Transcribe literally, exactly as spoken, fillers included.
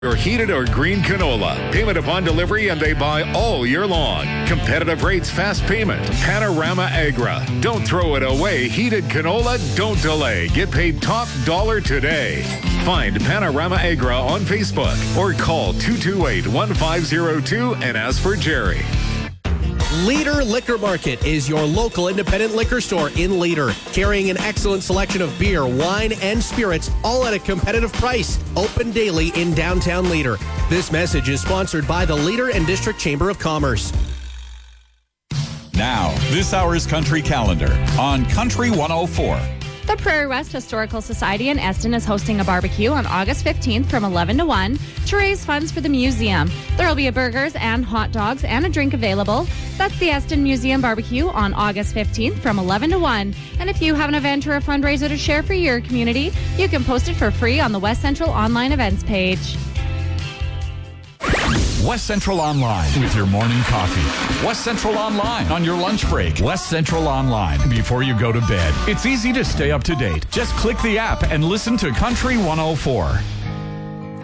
Your heated or green canola. Payment upon delivery and they buy all year long. Competitive rates, fast payment. Panorama Agra. Don't throw it away. Heated canola, don't delay. Get paid top dollar today. Find Panorama Agra on Facebook or call two two eight, one five zero two and ask for Jerry. Leader Liquor Market is your local independent liquor store in Leader, carrying an excellent selection of beer, wine, and spirits, all at a competitive price. Open daily in downtown Leader. This message is sponsored by the Leader and District Chamber of Commerce. Now, this hour's country calendar on Country one oh four. The Prairie West Historical Society in Eston is hosting a barbecue on August fifteenth from eleven to one to raise funds for the museum. There will be a burgers and hot dogs and a drink available. That's the Eston Museum Barbecue on August fifteenth from eleven to one. And if you have an event or a fundraiser to share for your community, you can post it for free on the West Central Online Events page. West Central Online with your morning coffee. West Central Online on your lunch break. West Central Online before you go to bed. It's easy to stay up to date. Just click the app and listen to Country one oh four.